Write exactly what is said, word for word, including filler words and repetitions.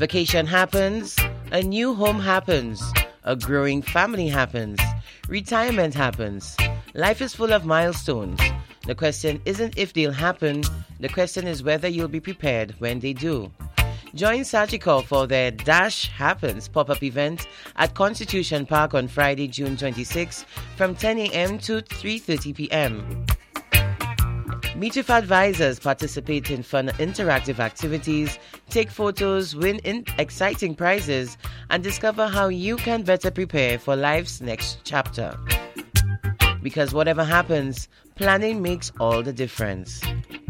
Vacation happens, a new home happens, a growing family happens, retirement happens. Life is full of milestones. The question isn't if they'll happen, the question is whether you'll be prepared when they do. Join Sagicor for their Dash Happens pop-up event at Constitution Park on Friday, June twenty-sixth from ten a.m. to three thirty p.m. Meet with advisors, participate in fun interactive activities, take photos, win in exciting prizes, and discover how you can better prepare for life's next chapter. Because whatever happens, planning makes all the difference.